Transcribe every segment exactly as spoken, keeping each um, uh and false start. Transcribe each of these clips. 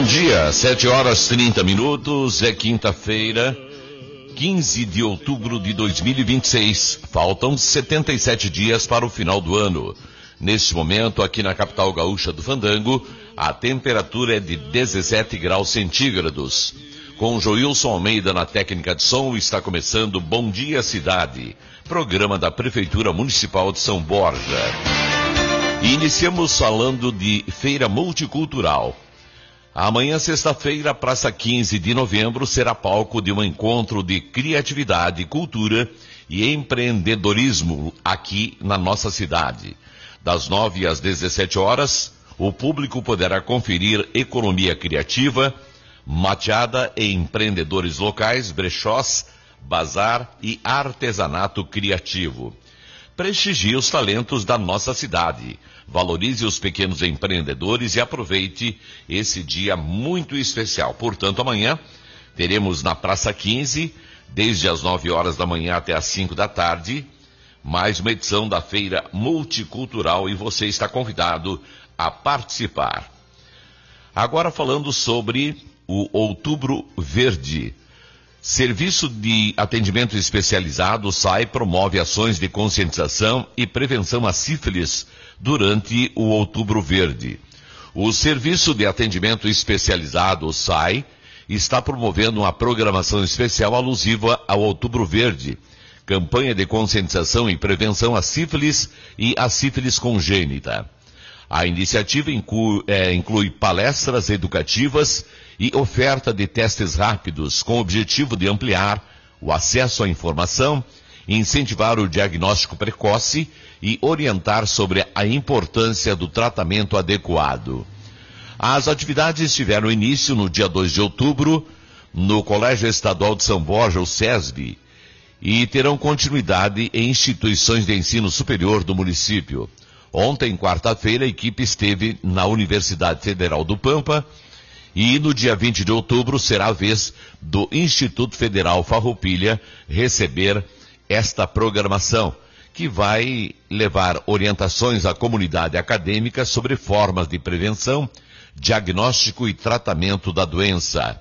dia, sete horas trinta minutos, é quinta-feira, quinze de outubro de dois mil e vinte e seis. Faltam setenta e sete dias para o final do ano. Neste momento, aqui na capital gaúcha do Fandango, a temperatura é de dezessete graus centígrados. Com Joilson Almeida na técnica de som, está começando Bom Dia Cidade, programa da Prefeitura Municipal de São Borja. E iniciamos falando de Feira Multicultural. Amanhã, sexta-feira, Praça quinze de novembro, será palco de um encontro de criatividade, cultura e empreendedorismo aqui na nossa cidade. Das nove às dezessete horas, o público poderá conferir economia criativa, mateada e empreendedores locais, brechós, bazar e artesanato criativo. Prestigie os talentos da nossa cidade, valorize os pequenos empreendedores e aproveite esse dia muito especial. Portanto, amanhã teremos na Praça quinze, desde as nove horas da manhã até as cinco da tarde, mais uma edição da Feira Multicultural e você está convidado a participar. Agora falando sobre o Outubro Verde. Serviço de atendimento especializado S A I promove ações de conscientização e prevenção à sífilis durante o Outubro Verde. O Serviço de Atendimento Especializado, S A I, está promovendo uma programação especial alusiva ao Outubro Verde, campanha de conscientização e prevenção à sífilis e à sífilis congênita. A iniciativa inclui, é, inclui palestras educativas e oferta de testes rápidos com o objetivo de ampliar o acesso à informação, incentivar o diagnóstico precoce e orientar sobre a importância do tratamento adequado. As atividades tiveram início no dia dois de outubro no Colégio Estadual de São Borja, o SESB, e terão continuidade em instituições de ensino superior do município. Ontem, quarta-feira, a equipe esteve na Universidade Federal do Pampa e no dia vinte de outubro será a vez do Instituto Federal Farroupilha receber esta programação, que vai levar orientações à comunidade acadêmica sobre formas de prevenção, diagnóstico e tratamento da doença.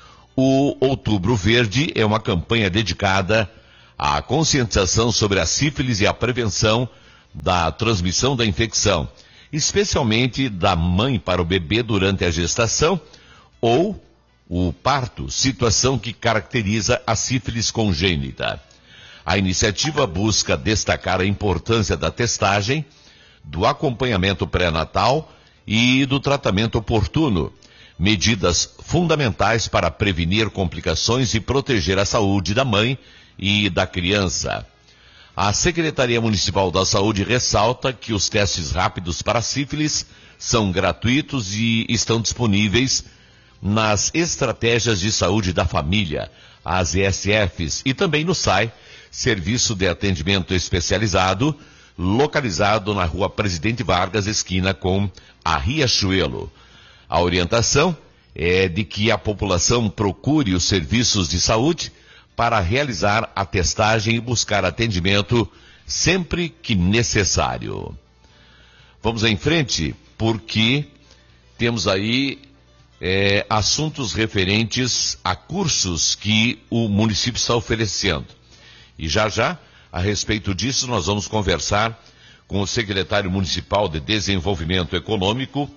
O Outubro Verde é uma campanha dedicada à conscientização sobre a sífilis e a prevenção da transmissão da infecção, especialmente da mãe para o bebê durante a gestação ou o parto, situação que caracteriza a sífilis congênita. A iniciativa busca destacar a importância da testagem, do acompanhamento pré-natal e do tratamento oportuno, medidas fundamentais para prevenir complicações e proteger a saúde da mãe e da criança. A Secretaria Municipal da Saúde ressalta que os testes rápidos para sífilis são gratuitos e estão disponíveis nas estratégias de saúde da família, as E S Fs, e também no S A I, Serviço de Atendimento Especializado, localizado na Rua Presidente Vargas, esquina com a Riachuelo. A orientação é de que a população procure os serviços de saúde para realizar a testagem e buscar atendimento sempre que necessário. Vamos em frente, porque temos aí é, assuntos referentes a cursos que o município está oferecendo. E já já, a respeito disso, nós vamos conversar com o secretário municipal de Desenvolvimento Econômico,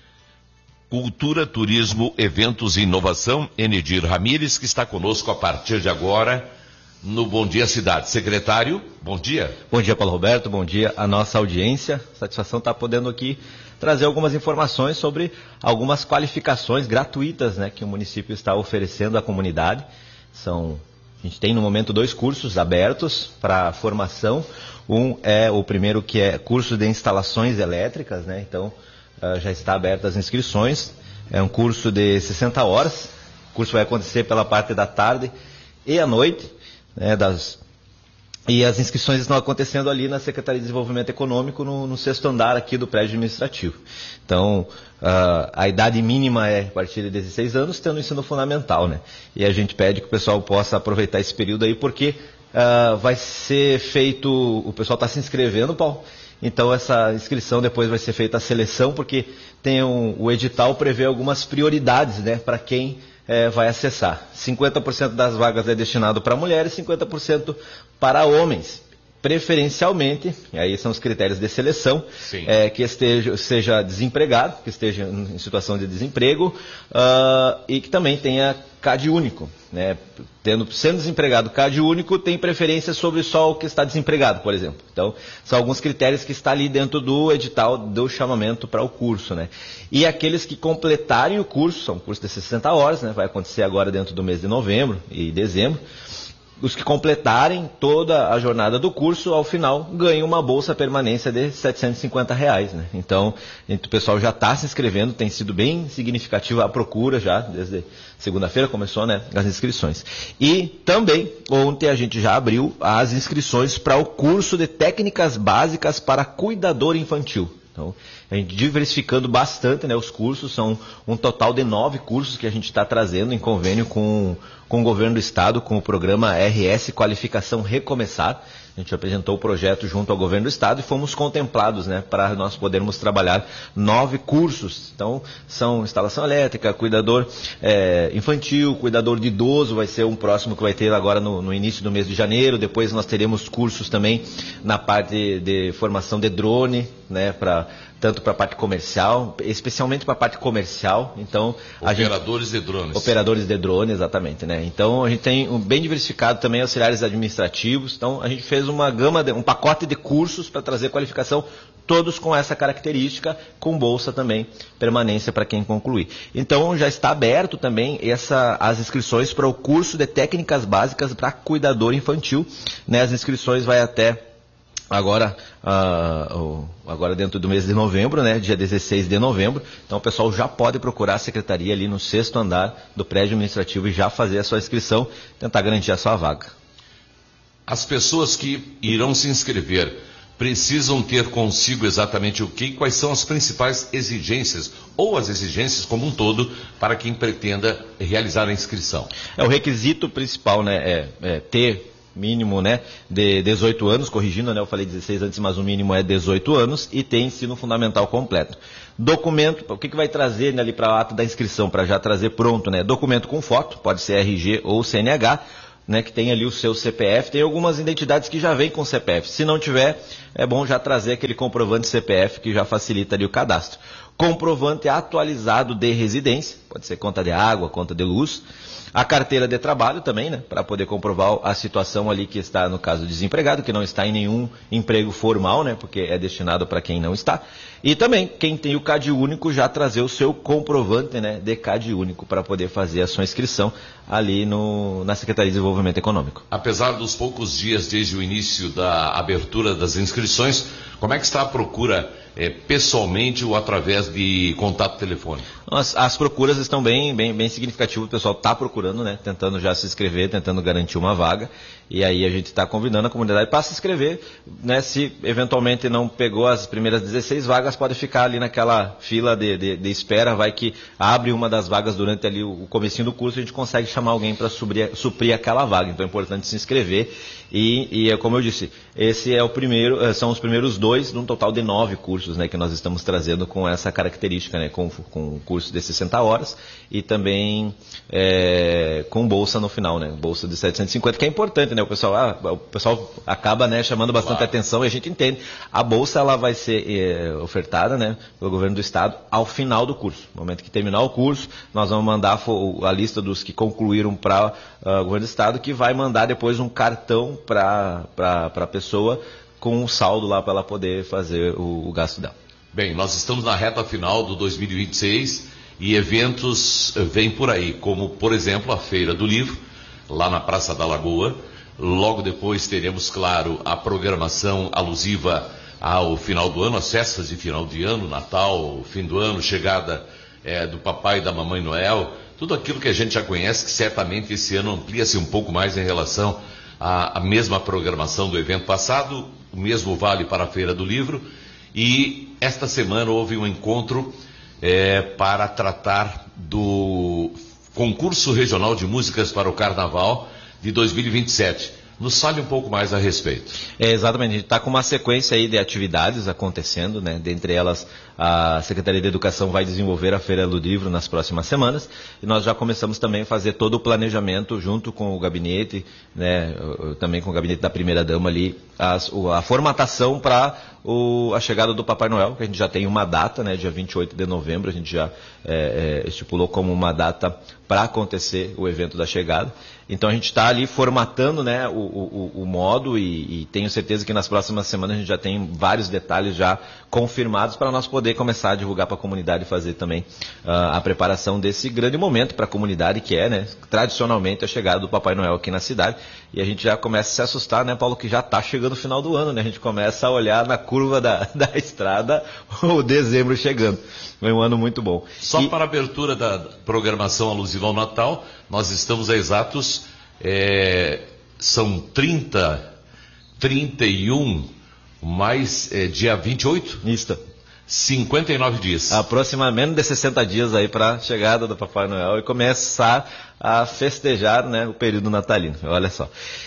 Cultura, Turismo, Eventos e Inovação, Enedir Ramires, que está conosco a partir de agora no Bom Dia Cidade. Secretário, bom dia. Bom dia, Paulo Roberto, bom dia à nossa audiência. Satisfação estar podendo aqui trazer algumas informações sobre algumas qualificações gratuitas, né, que o município está oferecendo à comunidade. São, a gente tem no momento dois cursos abertos para formação. Um é o primeiro, que é curso de instalações elétricas, né, então Uh, já está aberto as inscrições. É um curso de sessenta horas. O curso vai acontecer pela parte da tarde e à noite, né, das... e as inscrições estão acontecendo ali na Secretaria de Desenvolvimento Econômico, no, no sexto andar aqui do prédio administrativo. Então, uh, a idade mínima é a partir de dezesseis anos, tendo o ensino fundamental, né? E a gente pede que o pessoal possa aproveitar esse período aí, porque uh, vai ser feito, o pessoal está se inscrevendo, Paulo. Então essa inscrição depois vai ser feita a seleção, porque tem um, o edital prevê algumas prioridades, né, para quem é, vai acessar. cinquenta por cento das vagas é destinado para mulheres, cinquenta por cento para homens. Preferencialmente, e aí são os critérios de seleção, é, que esteja, seja desempregado, que esteja em situação de desemprego, uh, e que também tenha C A D único. Né? Tendo, sendo desempregado C A D único, tem preferência sobre só o que está desempregado, por exemplo. Então, são alguns critérios que estão ali dentro do edital do chamamento para o curso. Né? E aqueles que completarem o curso, são um curso de sessenta horas, né? Vai acontecer agora dentro do mês de novembro e dezembro. Os que completarem toda a jornada do curso, ao final, ganham uma bolsa permanência de setecentos e cinquenta reais. Né? Então, o pessoal já está se inscrevendo, tem sido bem significativa a procura já, desde segunda-feira começou, né, as inscrições. E também, ontem a gente já abriu as inscrições para o curso de técnicas básicas para cuidador infantil. Então, a gente diversificando bastante, né, os cursos, são um total de nove cursos que a gente está trazendo em convênio com, com o governo do estado, com o programa R S Qualificação Recomeçar. A gente apresentou o projeto junto ao governo do estado e fomos contemplados, né, para nós podermos trabalhar nove cursos. Então, são instalação elétrica, cuidador é, infantil, cuidador de idoso, vai ser um próximo que vai ter agora no, no início do mês de janeiro. Depois nós teremos cursos também na parte de formação de drone, né, para tanto para a parte comercial, especialmente para a parte comercial. Então, a operadores gente, de drones. Operadores de drone, exatamente, né? Então, a gente tem um bem diversificado também auxiliares administrativos. Então, a gente fez uma gama, de, um pacote de cursos para trazer qualificação, todos com essa característica, com bolsa também, permanência para quem concluir. Então, já está aberto também essa, as inscrições para o curso de técnicas básicas para cuidador infantil. Né? As inscrições vai até Agora, uh, agora dentro do mês de novembro, né, dia dezesseis de novembro, então o pessoal já pode procurar a secretaria ali no sexto andar do prédio administrativo e já fazer a sua inscrição, tentar garantir a sua vaga. As pessoas que irão se inscrever precisam ter consigo exatamente o que, quais são as principais exigências, ou as exigências como um todo, para quem pretenda realizar a inscrição? É, o requisito principal, né, é, é ter mínimo, né, de dezoito anos, corrigindo, né, eu falei dezesseis antes, mas o mínimo é dezoito anos e tem ensino fundamental completo. Documento, o que, que vai trazer, né, ali para o ato da inscrição, para já trazer pronto, né, documento com foto, pode ser R G ou C N H, né, que tem ali o seu C P F, tem algumas identidades que já vêm com C P F, se não tiver, é bom já trazer aquele comprovante C P F que já facilita ali o cadastro. Comprovante atualizado de residência, pode ser conta de água, conta de luz. A carteira de trabalho também, né, para poder comprovar a situação ali que está, no caso, desempregado, que não está em nenhum emprego formal, né, porque é destinado para quem não está. E também, quem tem o C A D único, já trazer o seu comprovante, né, de C A D único para poder fazer a sua inscrição ali no, na Secretaria de Desenvolvimento Econômico. Apesar dos poucos dias desde o início da abertura das inscrições, como é que está a procura é, pessoalmente ou através de contato telefônico? As, as procuras estão bem, bem, bem significativas, o pessoal está procurando, né, tentando já se inscrever, tentando garantir uma vaga, e aí a gente está convidando a comunidade para se inscrever, né, se eventualmente não pegou as primeiras dezesseis vagas, pode ficar ali naquela fila de, de, de espera, vai que abre uma das vagas durante ali o, o comecinho do curso, a gente consegue chamar alguém para suprir, suprir aquela vaga, então é importante se inscrever, e, e como eu disse, esse é o primeiro, são os primeiros dois, num total de nove cursos, né, que nós estamos trazendo com essa característica, né, com, com curso de sessenta horas e também é, com bolsa no final, né, bolsa de setecentos e cinquenta, que é importante, né, o pessoal, ah, o pessoal acaba, né, chamando bastante claro. atenção e a gente entende. A bolsa ela vai ser é, ofertada, né, pelo governo do estado ao final do curso. No momento que terminar o curso, nós vamos mandar a lista dos que concluíram para uh, o governo do estado, que vai mandar depois um cartão para a pessoa com um saldo lá para ela poder fazer o, o gasto dela. Bem, nós estamos na reta final do dois mil e vinte e seis e eventos vêm por aí, como, por exemplo, a Feira do Livro, lá na Praça da Lagoa. Logo depois teremos, claro, a programação alusiva ao final do ano, as festas de final de ano, Natal, fim do ano, chegada é, do Papai e da Mamãe Noel, tudo aquilo que a gente já conhece, que certamente esse ano amplia-se um pouco mais em relação à, à mesma programação do evento passado. O mesmo vale para a Feira do Livro. E esta semana houve um encontro é, para tratar do concurso regional de músicas para o Carnaval de dois mil e vinte e sete. Nos fale um pouco mais a respeito. É, exatamente, a gente está com uma sequência aí de atividades acontecendo, né? Dentre elas a Secretaria de Educação vai desenvolver a Feira do Livro nas próximas semanas, e nós já começamos também a fazer todo o planejamento junto com o gabinete, né, também com o gabinete da primeira-dama ali, as, a formatação para a chegada do Papai Noel, que a gente já tem uma data, né, dia vinte e oito de novembro, a gente já é, é, estipulou como uma data para acontecer o evento da chegada. Então a gente está ali formatando, né, o, o, o modo e, e tenho certeza que nas próximas semanas a gente já tem vários detalhes já confirmados para nós poder começar a divulgar para a comunidade e fazer também uh, a preparação desse grande momento para a comunidade que é, né, tradicionalmente a chegada do Papai Noel aqui na cidade. E a gente já começa a se assustar, né, Paulo, que já está chegando o final do ano, né? A gente começa a olhar na curva da, da estrada o dezembro chegando. Foi um ano muito bom. Só e... para a abertura da programação alusiva ao Natal, nós estamos a exatos, é, são trinta, trinta e um, mais é, dia vinte e oito? Isso. cinquenta e nove dias. Aproximadamente de sessenta dias aí para a chegada do Papai Noel e começar a festejar, né, o período natalino. Olha só.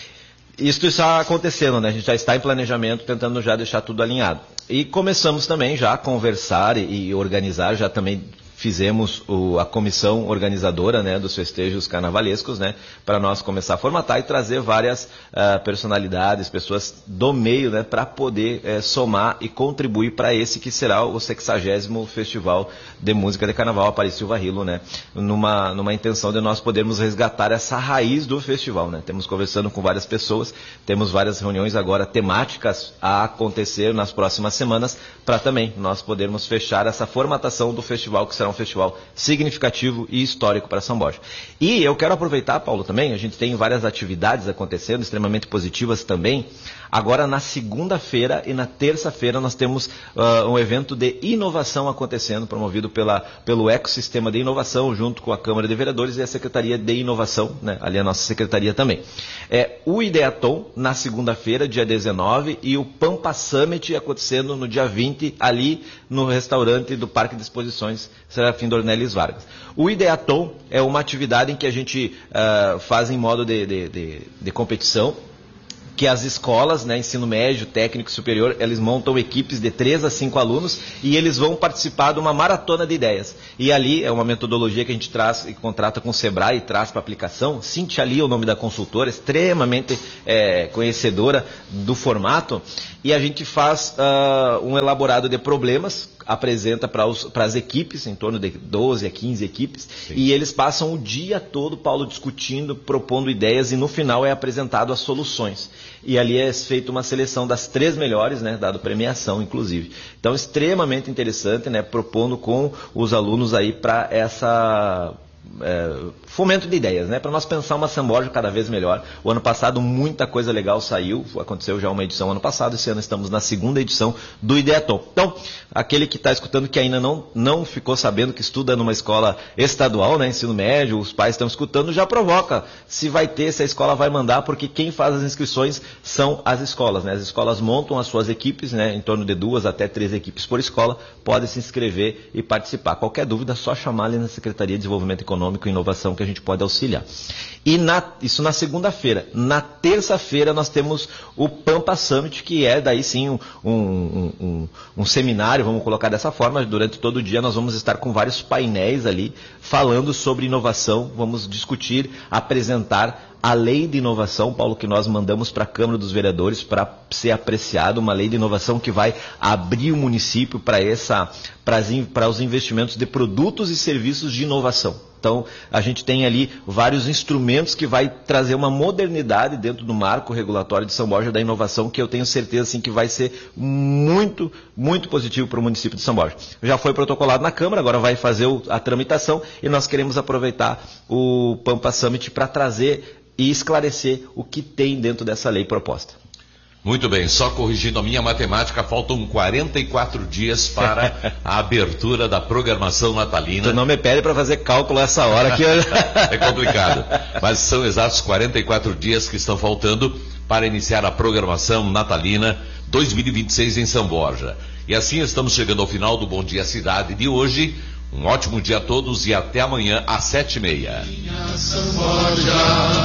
Isso está acontecendo, né? A gente já está em planejamento, tentando já deixar tudo alinhado. E começamos também já a conversar e, e organizar, já também fizemos o, a comissão organizadora, né, dos festejos carnavalescos, né, para nós começar a formatar e trazer várias uh, personalidades, pessoas do meio, né, para poder uh, somar e contribuir para esse que será o sexagésimo Festival de Música de Carnaval Aparecido Varrilo, né, numa, numa intenção de nós podermos resgatar essa raiz do festival, né. Temos conversando com várias pessoas, temos várias reuniões agora temáticas a acontecer nas próximas semanas, para também nós podermos fechar essa formatação do festival, que será um festival significativo e histórico para São Borja. E eu quero aproveitar, Paulo, também, a gente tem várias atividades acontecendo, extremamente positivas também. Agora, na segunda-feira e na terça-feira, nós temos uh, um evento de inovação acontecendo, promovido pela, pelo Ecossistema de Inovação, junto com a Câmara de Vereadores e a Secretaria de Inovação, né, ali a nossa secretaria também. É o Ideaton, na segunda-feira, dia dezenove, e o Pampa Summit acontecendo no dia vinte, ali no restaurante do Parque de Exposições Serafim Dornelles Vargas. O Ideaton é uma atividade em que a gente uh, faz em modo de, de, de, de competição, que as escolas, né, ensino médio, técnico e superior, eles montam equipes de três a cinco alunos e eles vão participar de uma maratona de ideias. E ali é uma metodologia que a gente traz e contrata com o Sebrae e traz para aplicação. Cintia Ali é o nome da consultora, extremamente é, conhecedora do formato. E a gente faz uh, um elaborado de problemas, apresenta para as equipes, em torno de doze a quinze equipes, sim, e eles passam o dia todo, Paulo, discutindo, propondo ideias, e no final é apresentado as soluções. E ali é feita uma seleção das três melhores, né, dado premiação, inclusive. Então, extremamente interessante, né, propondo com os alunos aí para essa... É, fomento de ideias, né? Para nós pensar uma São Borja cada vez melhor. O ano passado muita coisa legal saiu, aconteceu já uma edição ano passado, esse ano estamos na segunda edição do Ideaton. Então, aquele que está escutando que ainda não, não ficou sabendo que estuda numa escola estadual, né, ensino médio, os pais estão escutando, já provoca se vai ter, se a escola vai mandar, porque quem faz as inscrições são as escolas, né? As escolas montam as suas equipes, né, em torno de duas até três equipes por escola, podem se inscrever e participar. Qualquer dúvida, é só chamar ali na Secretaria de Desenvolvimento Econômico e Inovação que a gente pode auxiliar. E na, isso na segunda-feira. Na terça-feira nós temos o Pampa Summit, que é daí sim um, um, um, um seminário, vamos colocar dessa forma. Durante todo o dia nós vamos estar com vários painéis ali falando sobre inovação, vamos discutir, apresentar a lei de inovação, Paulo, que nós mandamos para a Câmara dos Vereadores para ser apreciado, uma lei de inovação que vai abrir o município para essa, para os investimentos de produtos e serviços de inovação. Então, a gente tem ali vários instrumentos que vai trazer uma modernidade dentro do marco regulatório de São Borja da inovação, que eu tenho certeza assim, que vai ser muito, muito positivo para o município de São Borja. Já foi protocolado na Câmara, agora vai fazer a tramitação e nós queremos aproveitar o Pampa Summit para trazer e esclarecer o que tem dentro dessa lei proposta. Muito bem, só corrigindo a minha matemática, faltam quarenta e quatro dias para a abertura da programação natalina. Tu não me pede para fazer cálculo essa hora que eu... É complicado, mas são exatos quarenta e quatro dias que estão faltando para iniciar a programação natalina dois mil e vinte e seis em São Borja. E assim estamos chegando ao final do Bom Dia Cidade de hoje. Um ótimo dia a todos e até amanhã às sete e meia. Minha São Borja,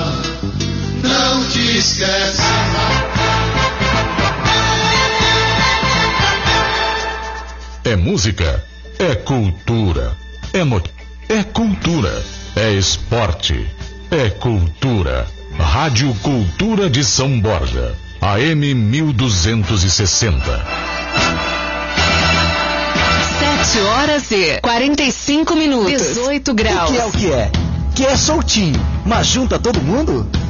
não te esquece. É música, é cultura, é not... é cultura, é esporte, é cultura. Rádio Cultura de São Borja, A M mil duzentos e sessenta. sete horas e quarenta e cinco minutos, dezoito graus. O que é o que é? Que é soltinho, mas junta todo mundo?